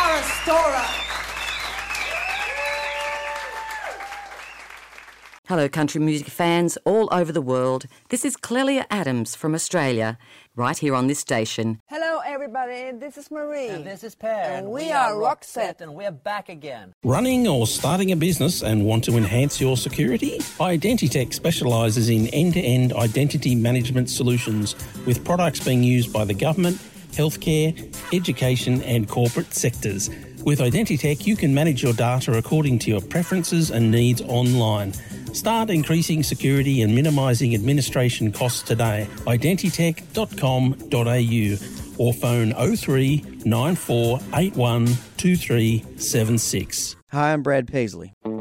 Aristora. Hello, country music fans all over the world. This is Clelia Adams from Australia, right here on this station. Hello, everybody. This is Marie. And this is Per. And we are Roxette. And we're back again. Running or starting a business and want to enhance your security? Identitech specialises in end-to-end identity management solutions with products being used by the government, healthcare, education and corporate sectors. With Identitech, you can manage your data according to your preferences and needs online. Start increasing security and minimising administration costs today. Identitech.com.au or phone 03 9481 2376. Hi, I'm Brad Paisley.